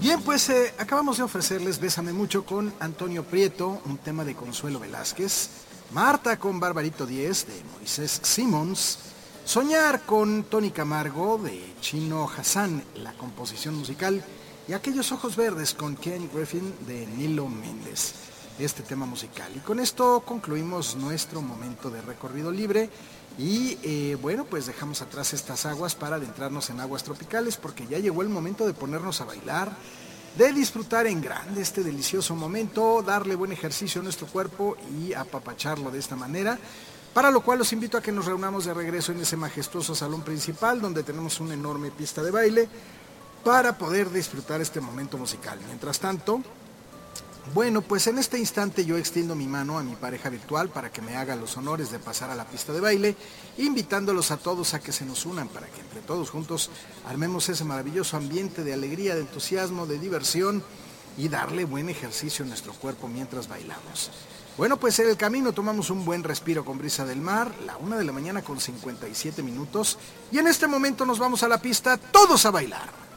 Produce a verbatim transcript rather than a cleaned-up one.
Bien, pues eh, acabamos de ofrecerles Bésame Mucho con Antonio Prieto, un tema de Consuelo Velázquez, Marta con Barbarito diez de Moisés Simons, Soñar con Tony Camargo de Chino Hassan, la composición musical, y Aquellos Ojos Verdes con Ken Griffin de Nilo Méndez, este tema musical. Y con esto concluimos nuestro momento de recorrido libre y eh, bueno, pues dejamos atrás estas aguas para adentrarnos en aguas tropicales porque ya llegó el momento de ponernos a bailar, de disfrutar en grande este delicioso momento, darle buen ejercicio a nuestro cuerpo y apapacharlo de esta manera. Para lo cual los invito a que nos reunamos de regreso en ese majestuoso salón principal donde tenemos una enorme pista de baile para poder disfrutar este momento musical. Mientras tanto, bueno, pues en este instante yo extiendo mi mano a mi pareja virtual para que me haga los honores de pasar a la pista de baile, invitándolos a todos a que se nos unan para que entre todos juntos armemos ese maravilloso ambiente de alegría, de entusiasmo, de diversión y darle buen ejercicio a nuestro cuerpo mientras bailamos. Bueno, pues en el camino tomamos un buen respiro con brisa del mar, la una de la mañana con cincuenta y siete minutos, y en este momento nos vamos a la pista, todos a bailar.